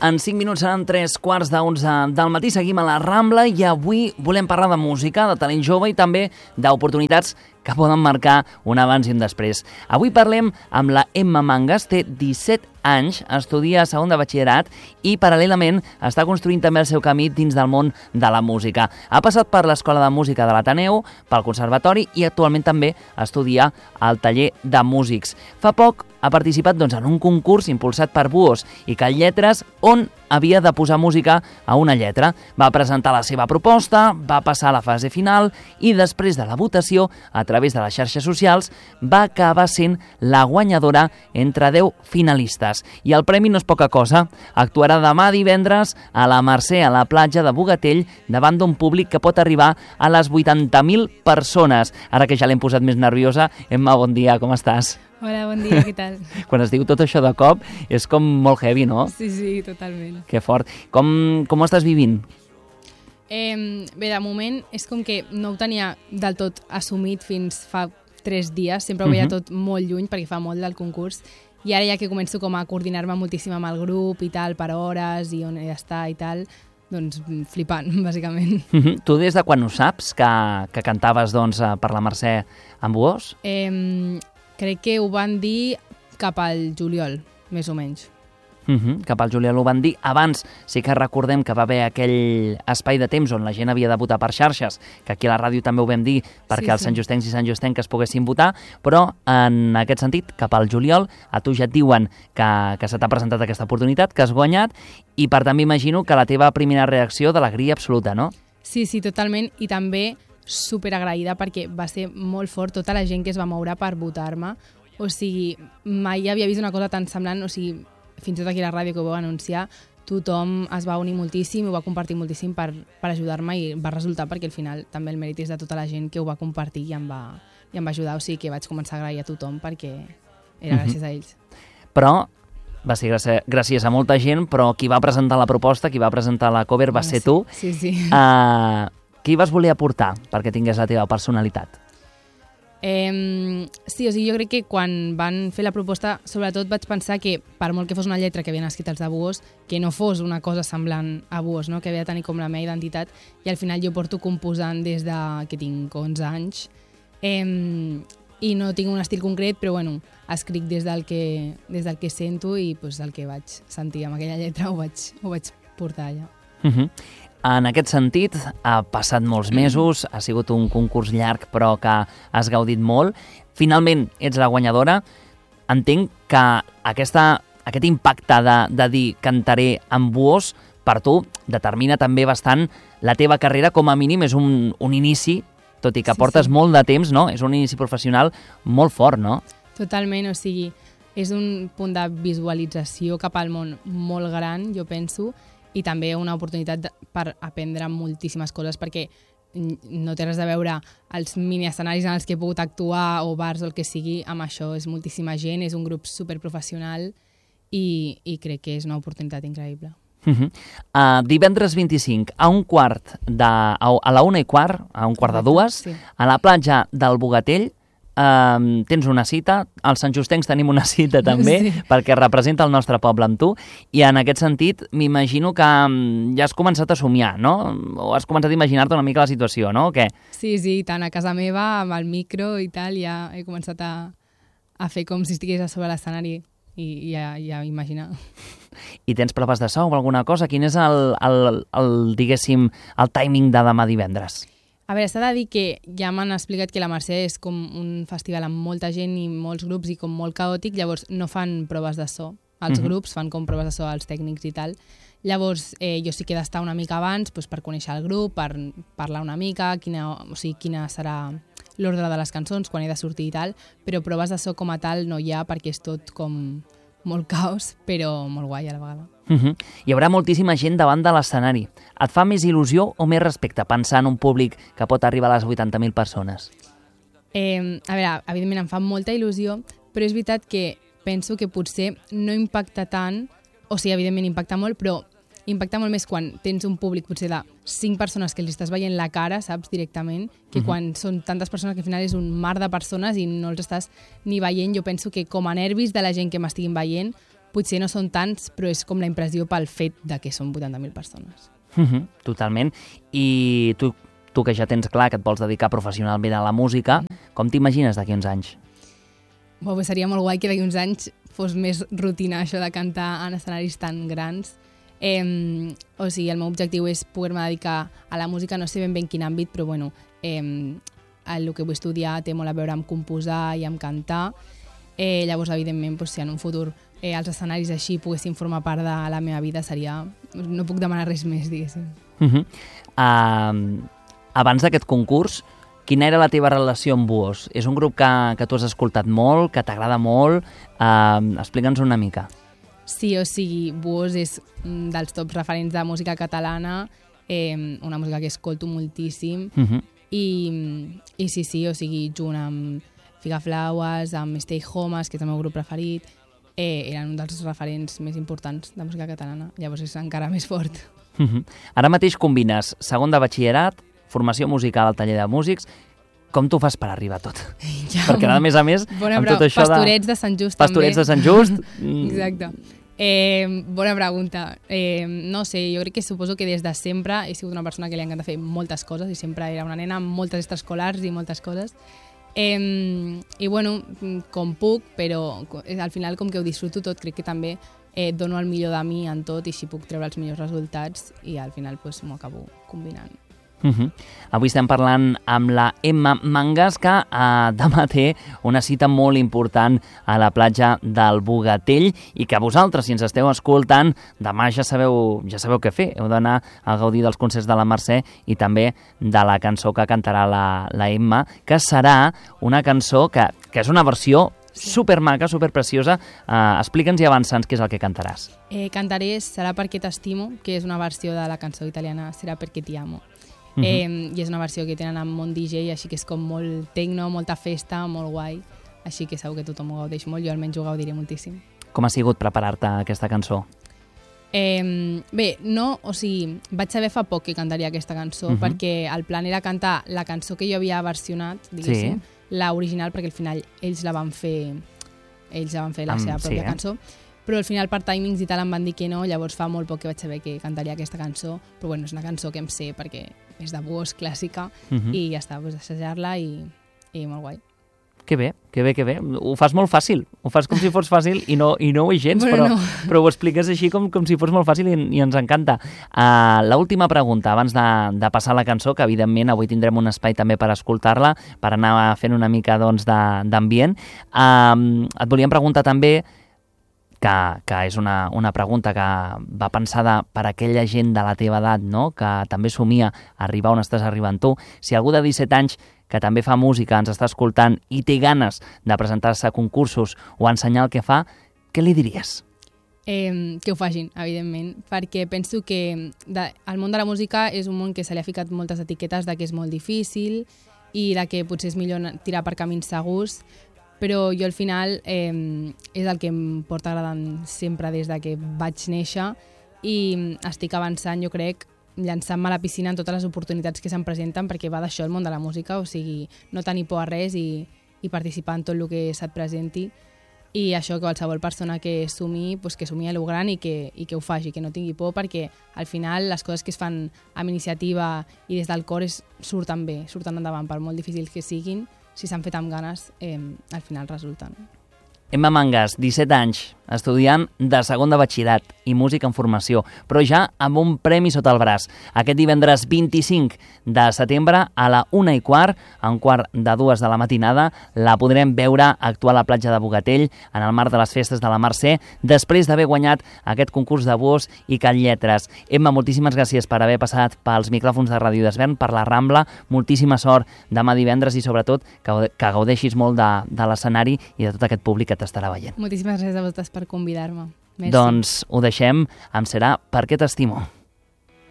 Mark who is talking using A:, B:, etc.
A: En 5 minuts seran 3:45 del matí. Seguim a la Rambla i avui volem parlar de música, de talent jove i també d'oportunitats que poden marcar un abans i un després. Avui parlem amb la Emma Mangas, té 17 anys, estudia segon de batxillerat i paral·lelament està construint també el seu camí dins del món de la música. Ha passat per l'Escola de Música de l'Ateneu, pel Conservatori i actualment també estudia al taller de músics. Fa poc ha participat en un concurs impulsat per Buos i Cal Lletres on havia de posar música a una lletra. Va presentar la seva proposta, va passar a la fase final i després de la votació, a través de les xarxes socials, va acabar sent la guanyadora entre 10 finalistes. I el premi no és poca cosa. Actuarà demà divendres a la Mercè, a la platja de Bogatell, davant d'un públic que pot arribar a les 80.000 persones. Ara que ja l'hem posat més nerviosa, Emma, bon dia, com estàs?
B: Hola, bon dia, què tal?
A: Quan es diu tot això de cop és com molt heavy, no?
B: Sí, totalment.
A: Que fort. Com ho estàs vivint?
B: Bé, de moment és com que no ho tenia del tot assumit fins fa 3 dies, sempre ho veia tot molt lluny perquè fa molt del concurs i ara ja que començo com a coordinar-me moltíssim amb el grup i tal, per hores i on he d'estar i tal, doncs flipant, bàsicament.
A: Tu des de quan ho saps, que cantaves per la Mercè amb Buos?
B: Crec que ho van dir cap al juliol, més o menys.
A: Cap al juliol ho van dir. Abans sí que recordem que va haver aquell espai de temps on la gent havia de votar per xarxes, que aquí a la ràdio també ho vam dir perquè els santjustencs i santjustenques poguessin votar, però en aquest sentit, cap al juliol, a tu ja et diuen que se t'ha presentat aquesta oportunitat, que has guanyat, i per tant m'imagino que la teva primera reacció d'alegria absoluta, no?
B: Sí, totalment, i també superagraïda perquè va ser molt fort tota la gent que es va moure per votar-me. O sigui, mai havia vist una cosa tan semblant, o sigui, fins i tot aquí a la ràdio que ho vau anunciar, tothom es va unir moltíssim, ho va compartir moltíssim per ajudar-me i va resultar perquè al final també el mèrit és de tota la gent que ho va compartir i em va ajudar, o sigui que vaig començar a agrair a tothom perquè era gràcies a ells.
A: Però va ser gràcies a molta gent, però qui va presentar la proposta, qui va presentar la cover va ser tu.
B: Sí.
A: Qui vas voler aportar perquè tingués la teva personalitat?
B: Sí, o sigui, jo crec que quan van fer la proposta, sobretot vaig pensar que, per molt que fos una lletra que havien escrit els de Buos, que no fos una cosa semblant a Buos, no? Que havia de tenir com la meva identitat, i al final jo porto composant des que tinc 11 anys, i no tinc un estil concret, però bueno, escric des del que sento i pues, el que vaig sentir amb aquella lletra ho vaig portar allà.
A: En aquest sentit, ha passat molts mesos, ha sigut un concurs llarg però que has gaudit molt. Finalment ets la guanyadora. Entenc que aquest impacte de dir cantaré amb Buos per tu determina també bastant la teva carrera, com a mínim és un inici, tot i que portes molt de temps, no? És un inici professional molt fort, no?
B: Totalment, o sigui, és un punt de visualització cap al món molt gran, jo penso, i també una oportunitat per aprendre moltíssimes coses perquè no té res a veure els mini-escenaris en els que he pogut actuar o bars o el que sigui, amb això és moltíssima gent, és un grup superprofessional i crec que és una oportunitat increïble.
A: Divendres 25 a la 1:15, a 1:15, a la platja del Bogatell, tens una cita, els santjustencs tenim una cita també, perquè representa el nostre poble amb tu, i en aquest sentit m'imagino que ja has començat a somiar, no? O has començat a imaginar-te una mica la situació, no? O què?
B: Sí, tant a casa meva, amb el micro i tal, ja he començat a fer com si estigués a sobre l'escenari i ja imaginar.
A: I tens proves de so o alguna cosa? Quin és diguéssim, el timing de demà divendres?
B: A veure, s'ha de dir que ja m'han explicat que la Mercè és com un festival amb molta gent i molts grups i com molt caòtic, llavors no fan proves de so. Els grups fan com proves de so als tècnics i tal. Llavors jo sí que he d'estar una mica abans per conèixer el grup, per parlar una mica, quina serà l'ordre de les cançons, quan he de sortir i tal, però proves de so com a tal no hi ha perquè és tot com molt caos, però molt guai a la vegada.
A: Hi haurà moltíssima gent davant de l'escenari. Et fa més il·lusió o més respecte pensar en un públic que pot arribar a les 80.000 persones?
B: A veure, evidentment em fa molta il·lusió, però és veritat que penso que potser no impacta tant, o sigui, evidentment impacta molt, però impacta molt més quan tens un públic potser de 5 persones que els estàs veient la cara, saps, directament, que quan són tantes persones que al final és un mar de persones i no els estàs ni veient. Jo penso que com a nervis de la gent que m'estiguin veient potser no són tants, però és com la impressió pel fet de que són 80.000 persones.
A: Totalment. I tu que ja tens clar que et vols dedicar professionalment a la música, com t'imagines d'aquí uns anys?
B: Pues seria molt guai que d'aquí uns anys fos més rutina això de cantar en escenaris tan grans. O sigui, el meu objectiu és poder-me dedicar a la música, no sé ben bé en quin àmbit, però bueno, el que vull estudiar té molt a veure amb composar i amb cantar. Llavors, evidentment, si en un futur els escenaris així poguessin formar part de la meva vida, seria... No puc demanar res més, diguéssim.
A: Abans d'aquest concurs, quina era la teva relació amb Buos? És un grup que tu has escoltat molt, que t'agrada molt? Explica'ns una mica.
B: Sí, o sigui, Buos és dels tops referents de música catalana, una música que escolto moltíssim, i sí, o sigui, junt amb Figaflaues, amb Stay Homes, que és el meu grup preferit, eren un dels referents més importants de música catalana. Llavors és encara més fort.
A: Ara mateix combines segon de batxillerat, formació musical al taller de músics. Com t'ho fas per arribar a tot? Ja, perquè a més, amb tot això
B: Pastorets de Sant Just,
A: Pastorets de Sant Just.
B: Exacte. Bona pregunta. No sé, jo crec que suposo que des de sempre he sigut una persona que li encanta fer moltes coses i sempre era una nena amb moltes extraescolars i moltes coses. I bueno, com puc, però al final com que ho disfruto tot, crec que també dono el millor de mi en tot i així puc treure els millors resultats i al final m'ho acabo combinant.
A: Avui estem parlant amb la Emma Mangas, que demà té una cita molt important a la platja del Bogatell i que vosaltres, si ens esteu escoltant, demà ja sabeu què fer. Heu d'anar a gaudir dels concerts de la Mercè i també de la cançó que cantarà la Emma, que serà una cançó que és una versió supermaca, superpreciosa. Explica'ns i avança'ns què és el que cantaràs.
B: Cantaré Serà perquè t'estimo, que és una versió de la cançó italiana Serà perquè ti amo. I és una versió que tenen amb Mont DJ, així que és com molt tecno, molta festa, molt guai, així que segur que tothom ho gaudeix molt, jo almenys ho gaudiré moltíssim.
A: Com ha sigut preparar-te aquesta cançó?
B: Bé, vaig saber fa poc que cantaria aquesta cançó, perquè el plan era cantar la cançó que jo havia versionat, diguéssim, la original, perquè al final ells la van fer la seva pròpia cançó, però al final per timings i tal em van dir que no, llavors fa molt poc que vaig saber que cantaria aquesta cançó, però bueno, és una cançó que em sé perquè és de Buos, clàssica, i ja està, assajar-la i molt guai.
A: Que bé. Ho fas molt fàcil, ho fas com si fos fàcil i no ho és gens, però ho expliques així com si fos molt fàcil i ens encanta. L'última pregunta, abans de passar la cançó, que evidentment avui tindrem un espai també per escoltar-la, per anar fent una mica d'ambient. Et volíem preguntar també, que és una pregunta que va pensada per aquella gent de la teva edat, no? Que també somia arribar on estàs arribant tu. Si algú de 17 anys que també fa música ens està escoltant i té ganes de presentar-se a concursos o ensenyar el que fa, què li diries?
B: Que ho facin, evidentment, perquè penso que el món de la música és un món que se li ha ficat moltes etiquetes de que és molt difícil i de que potser és millor tirar per camins segurs, però jo al final és el que em porta agradant sempre des de que vaig néixer i estic avançant, jo crec, llançant-me a la piscina en totes les oportunitats que se'm presenten, perquè va d'això el món de la música, o sigui, no tenir por a res i participar en tot el que se't presenti, i això, que qualsevol persona que sumi, que sumi a lo gran i que ho faci, que no tingui por, perquè al final les coses que es fan amb iniciativa i des del cor surten bé, surten endavant, per molt difícils que siguin. Si s'han fet amb ganes, al final resulten.
A: Emma Mangas, 17 anys, estudiant de segon de batxillerat i música en formació, però ja amb un premi sota el braç. Aquest divendres 25 de setembre a la 1:15, a 1:45 de la matinada, la podrem veure actuar a la platja de Bogatell en el marc de les festes de la Mercè, després d'haver guanyat aquest concurs de Buos i Cal Lletres. Emma, moltíssimes gràcies per haver passat pels micròfons de Ràdio Desvern, per la Rambla, moltíssima sort demà divendres i sobretot que gaudeixis molt de l'escenari i de tot aquest públic que t'estarà veient.
B: Moltíssimes gràcies a vosaltres per convidar-me. Merci.
A: Doncs ho deixem amb Serà perquè t'estimo.